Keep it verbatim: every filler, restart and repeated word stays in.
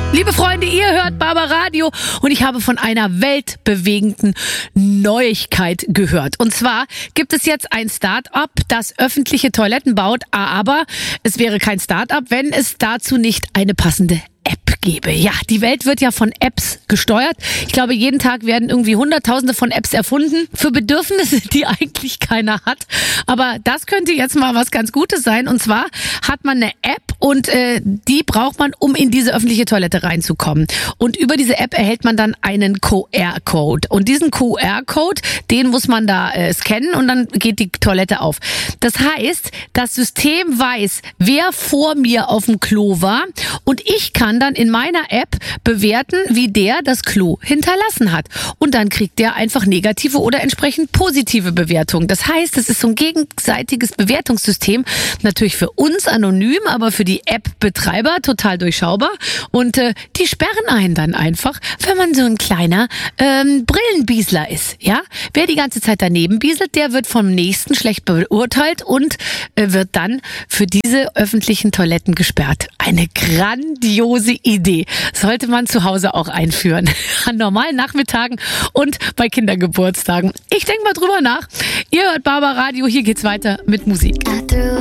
Liebe Freunde, ihr hört Barbaradio und ich habe von einer weltbewegenden Neuigkeit gehört. Und zwar gibt es jetzt ein Start-up, das öffentliche Toiletten baut, aber es wäre kein Start-up, wenn es dazu nicht eine passende App gäbe. Ja, die Welt wird ja von Apps gesteuert. Ich glaube, jeden Tag werden irgendwie Hunderttausende von Apps erfunden für Bedürfnisse, die eigentlich keiner hat. Aber das könnte jetzt mal was ganz Gutes sein. Und zwar hat man eine App und äh, die braucht man, um in diese öffentliche Toilette reinzukommen. Und über diese App erhält man dann einen Q R-Code. Und diesen Q R-Code, den muss man da äh, scannen und dann geht die Toilette auf. Das heißt, das System weiß, wer vor mir auf dem Klo war und ich kann dann in meiner App bewerten, wie der das Klo hinterlassen hat. Und dann kriegt der einfach negative oder entsprechend positive Bewertungen. Das heißt, es ist so ein gegenseitiges Bewertungssystem. Natürlich für uns anonym, aber für die App-Betreiber total durchschaubar. Und äh, die sperren einen dann einfach, wenn man so ein kleiner ähm, Brillenbiesler ist. Ja? Wer die ganze Zeit daneben bieselt, der wird vom Nächsten schlecht beurteilt und äh, wird dann für diese öffentlichen Toiletten gesperrt. Eine grandiose Idee. Sollte man zu Hause auch einführen. An normalen Nachmittagen und bei Kindergeburtstagen. Ich denke mal drüber nach. Ihr hört Barbaradio, hier geht's weiter mit Musik.